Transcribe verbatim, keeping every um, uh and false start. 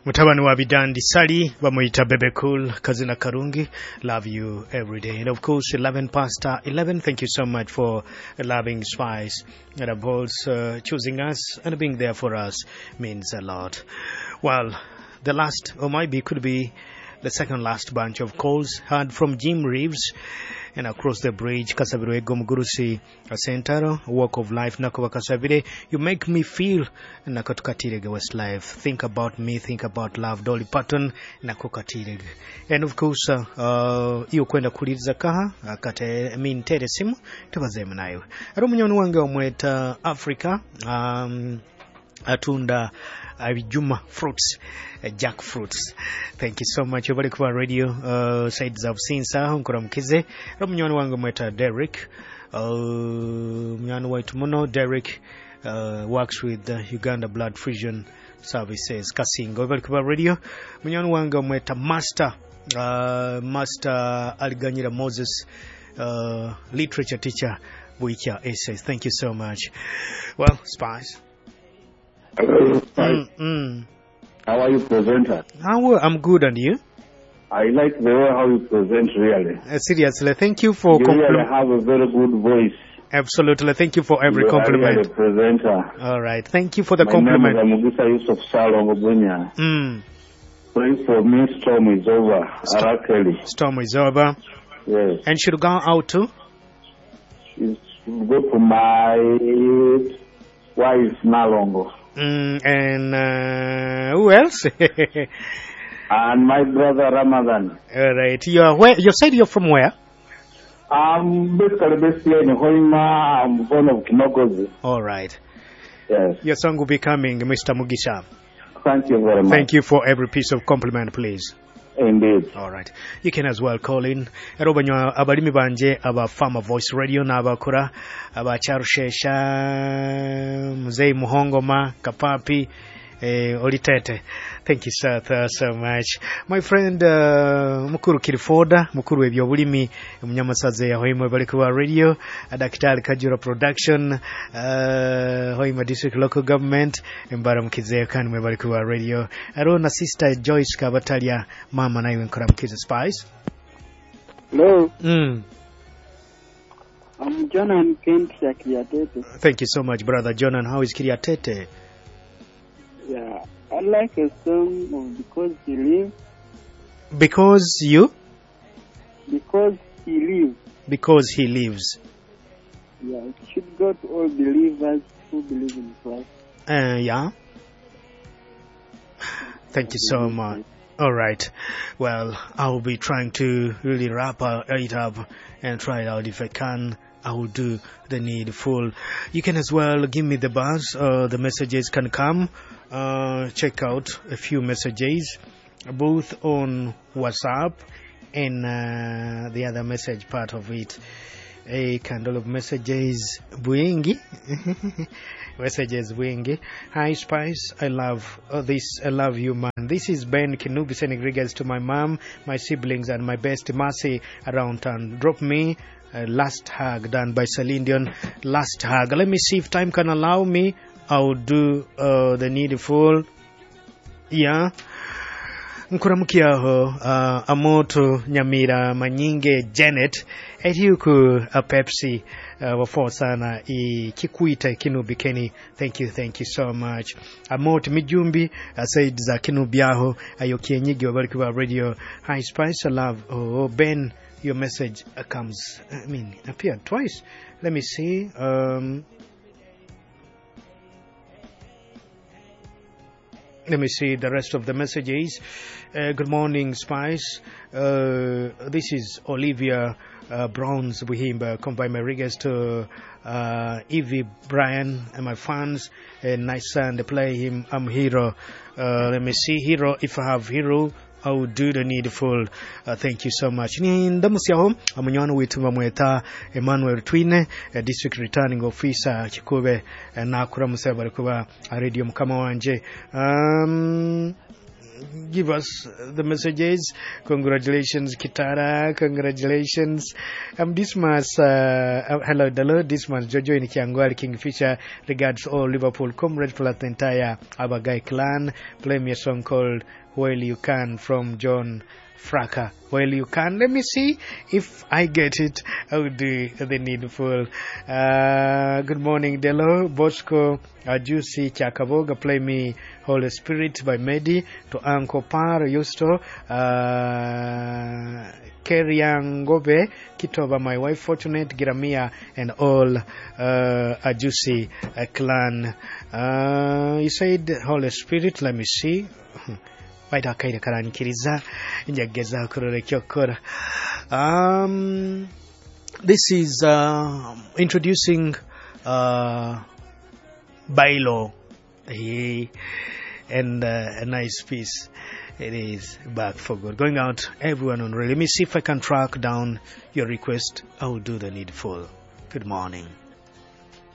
Mutabani wa Bidandi Sali, Bamuita Bebe Cool, Kazina Karungi, love you every day. And of course, eleven past eleven, thank you so much for loving Spice. And of course, uh, choosing us and being there for us means a lot. Well, the last, or maybe could be the second last bunch of calls heard from Jim Reeves. And across the bridge, Kasabire Gomgurusi Center, Walk of Life, Nakuwa Kasabire, you make me feel Nakotukatirege Westlife. Think about me, think about love, Dolly Parton, Nakokatirege. And of course, uh, iyo kwenda kuliza kaha, kate mintere simu, tubazeme nayo. Romunyoni wange omweta Africa, um, atunda Abijuma fruits, uh, jackfruits. Thank you so much. Everybody kwa radio, uh, sides of Sinsa, Hunkura Mkize. Romunyoni wangu mweta Derek. Uh, Mnyani waitu muno, Derek, uh, works with the Uganda Blood Fusion Services. Kasingo. Everybody kwa radio. Mnyani wangu mweta Master, uh, Master Aliganyira Moses, uh, literature teacher, Buicha Essays. Thank you so much. Well, Spice. Hello, mm, mm. How are you, presenter? How, I'm good, and you? I like the way how you present, really. Uh, seriously, thank you for you compliment. really have a very good voice. Absolutely, thank you for every you compliment. You are the presenter. All right, thank you for the My compliment. My name is Mugisa Yusuf Salongo Bunya. Mm. Pray for me, storm is over. Arakeli. Storm is over. Yes. And should go out too? It's go to my wife, Nalongo. Mm, and uh, who else? And my brother Ramadan. All right. You are where? You said you're from where? I'm basically basically in Hoima. I'm born of Kinogozi. All right. Yes. Your song will be coming, Mister Mugisha. Thank you very much. Thank you for every piece of compliment, please. Indeed. All right. You can as well call in. Erobanywa abalimi banje aba Farmer Voice Radio na abakura aba Charushesha Mzee Muhongoma Kapapi eh, Olitete. Thank you so, so much. My friend uh, Mukuru Kirifoda, Mukuru ebyobulimi Munyamasaze ya Hoima Balikuwa Radio, Daktari Kajura Production, uh, Hoima District Local Government, Mbara Mkize Kanwe Balikuwa Radio. Arona Sister Joyce Kabatalia, Mama na Nkora Mkize Spice. Hello. Mm. I'm John and Kent Kiriatete. Thank you so much, brother John. And how is Kiriatete? Yeah, I like a song of Because He Lives. Because you? Because He Lives. Because He lives. Yeah, it should go to all believers who believe in Christ. Uh, yeah. Thank you so much. All right. Well, I'll be trying to really wrap it up and try it out if I can. I will do the needful. You can as well give me the buzz. Uh, the messages can come. Uh, check out a few messages, both on WhatsApp and uh, the other message part of it. A candle of messages, Buengi. Messages, Buengi. Hi, Spice. I love uh, this. I love you, man. This is Ben Kinubi sending regards to my mom, my siblings, and my best Mercy around town. Drop me a last hug done by Celine Dion. Last hug. Let me see if time can allow me. I'll do uh, the needful. Yeah. Nkuramukiaho uh, Amoto Nyamira Manyinge Janet Etyuku a Pepsi uh, wafo sana I Kikuita Kinubi Kenny. Thank you, thank you so much. Amoto Mijumbi uh, said za Kinubiaho Ayokienyi Wabarikuwa Radio. Hi Spice, I love. Oh Ben, your message uh, comes I mean appeared twice. Let me see. Um Let me see the rest of the messages. Uh, good morning, Spice. Uh, this is Olivia uh, Browns Wihimba. Come by my regards to uh, Evie Brian and my fans. And nice son, they play him. I'm Hero. Uh, let me see, Hero. If I have Hero, I will do the needful. Uh, thank you so much. Ni ndamusiaho amunywana wetu bamweta Emmanuel Twine, uh, district returning officer Kikube uh, nakura musaba kuba radio mukama wanje. Um give us the messages. Congratulations, Kitara. Congratulations. Um, Dismas, uh, uh, hello, hello, Dismas, Jojo in Kiangwari, Kingfisher. Regards all Liverpool comrades plus the entire Abagai clan. Play me a song called While You Can from John Fraka. While You Can. Let me see if I get it. I will do the needful. Uh, good morning, Delo. Bosco, uh, Juicy, Chakaboga. Play me Holy Spirit by Medi. To Uncle Par, Yusto. Uh, Keriangobe, Kitoba, my wife, Fortunate, Giramia, and all uh, Ajusi uh, clan. Uh, you said Holy Spirit. Let me see. Baita kaida karanikiriza njageza kurore kyokora. Um, this is uh, introducing uh, Bailo, hey, and uh, a nice piece. It is Back for Good. Going out, everyone on radio. Let me see if I can track down your request. I will do the needful. Good morning.